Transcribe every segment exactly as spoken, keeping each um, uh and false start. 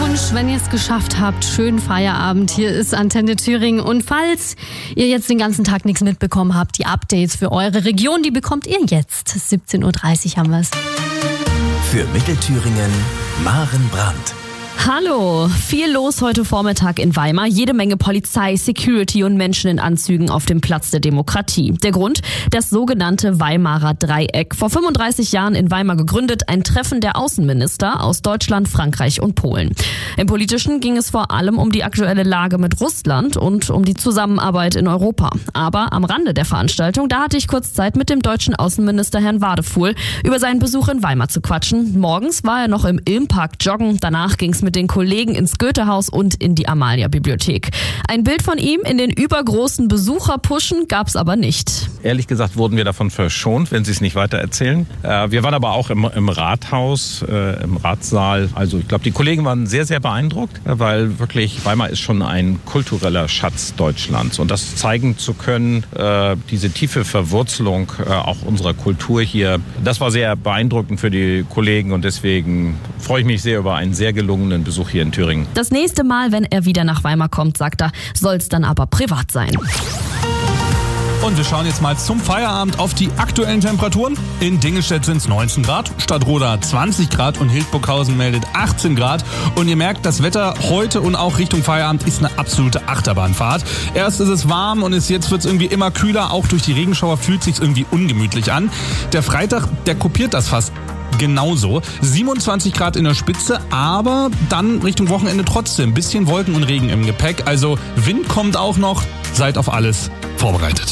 Glückwunsch, wenn ihr es geschafft habt. Schönen Feierabend. Hier ist Antenne Thüringen. Und falls ihr jetzt den ganzen Tag nichts mitbekommen habt, die Updates für eure Region, die bekommt ihr jetzt. siebzehn Uhr dreißig haben wir es. Für Mittelthüringen, Maren Brandt. Hallo, viel los heute Vormittag in Weimar. Jede Menge Polizei, Security und Menschen in Anzügen auf dem Platz der Demokratie. Der Grund? Das sogenannte Weimarer Dreieck. Vor fünfunddreißig Jahren in Weimar gegründet, ein Treffen der Außenminister aus Deutschland, Frankreich und Polen. Im Politischen ging es vor allem um die aktuelle Lage mit Russland und um die Zusammenarbeit in Europa. Aber am Rande der Veranstaltung, da hatte ich kurz Zeit, mit dem deutschen Außenminister Herrn Wadefuhl über seinen Besuch in Weimar zu quatschen. Morgens war er noch im Ilmpark joggen, danach ging es mit den Kollegen ins Goethehaus und in die Amalia-Bibliothek. Ein Bild von ihm in den übergroßen Besucherpuschen gab's aber nicht. Ehrlich gesagt wurden wir davon verschont, wenn Sie es nicht weiter erzählen. Äh, wir waren aber auch im, im Rathaus, äh, im Ratssaal. Also ich glaube, die Kollegen waren sehr, sehr beeindruckt, weil wirklich Weimar ist schon ein kultureller Schatz Deutschlands. Und das zeigen zu können, äh, diese tiefe Verwurzelung äh, auch unserer Kultur hier, das war sehr beeindruckend für die Kollegen. Und deswegen freue ich mich sehr über einen sehr gelungenen Besuch hier in Thüringen. Das nächste Mal, wenn er wieder nach Weimar kommt, sagt er, soll es dann aber privat sein. Und wir schauen jetzt mal zum Feierabend auf die aktuellen Temperaturen. In Dingelstedt sind es neunzehn Grad, Stadtroda zwanzig Grad und Hildburghausen meldet achtzehn Grad. Und ihr merkt, das Wetter heute und auch Richtung Feierabend ist eine absolute Achterbahnfahrt. Erst ist es warm und ist, jetzt wird es irgendwie immer kühler. Auch durch die Regenschauer fühlt es sich irgendwie ungemütlich an. Der Freitag, der kopiert das fast genauso. siebenundzwanzig Grad in der Spitze, aber dann Richtung Wochenende trotzdem ein bisschen Wolken und Regen im Gepäck. Also Wind kommt auch noch. Seid auf alles vorbereitet.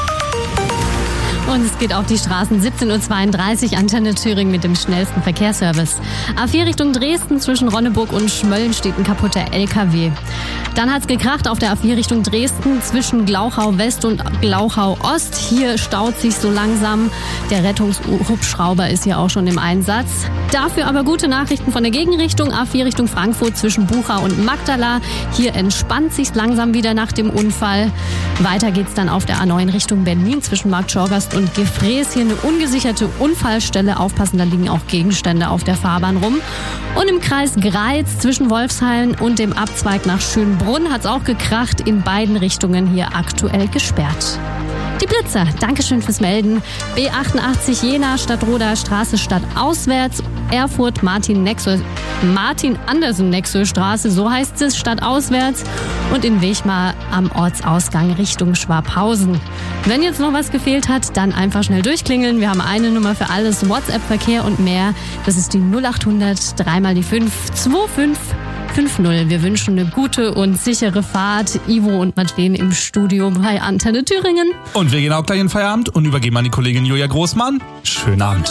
Und es geht auf die Straßen. siebzehn Uhr zweiunddreißig, Antenne Thüringen mit dem schnellsten Verkehrsservice. A vier Richtung Dresden, zwischen Ronneburg und Schmölln steht ein kaputter L K W. Dann hat's gekracht auf der A vier Richtung Dresden, zwischen Glauchau West und Glauchau Ost. Hier staut sich so langsam. Der Rettungshubschrauber ist hier auch schon im Einsatz. Dafür aber gute Nachrichten von der Gegenrichtung. A vier Richtung Frankfurt, zwischen Bucha und Magdala. Hier entspannt sich's langsam wieder nach dem Unfall. Weiter geht's dann auf der A neun Richtung Berlin, zwischen Markt Schorgast und Gefrees. Hier eine ungesicherte Unfallstelle. Aufpassen, da liegen auch Gegenstände auf der Fahrbahn rum. Und im Kreis Greiz zwischen Wolfshain und dem Abzweig nach Schönbrunn hat's auch gekracht. In beiden Richtungen hier aktuell gesperrt. Die Blitzer, Dankeschön fürs Melden. B achtundachtzig Jena, Stadtroda Straße stadtauswärts. Erfurt, Martin-Nexö, Martin-Andersen-Nexö-Straße, so heißt es, stadtauswärts. Und in Wechmar am Ortsausgang Richtung Schwabhausen. Wenn jetzt noch was gefehlt hat, dann einfach schnell durchklingeln. Wir haben eine Nummer für alles, WhatsApp-Verkehr und mehr. Das ist die null achthundert, dreimal die fünf, zwei fünf fünf null. Wir wünschen eine gute und sichere Fahrt. Ivo und Madeleine im Studio bei Antenne Thüringen. Und wir gehen auch gleich in Feierabend und übergeben an die Kollegin Julia Großmann. Schönen Abend.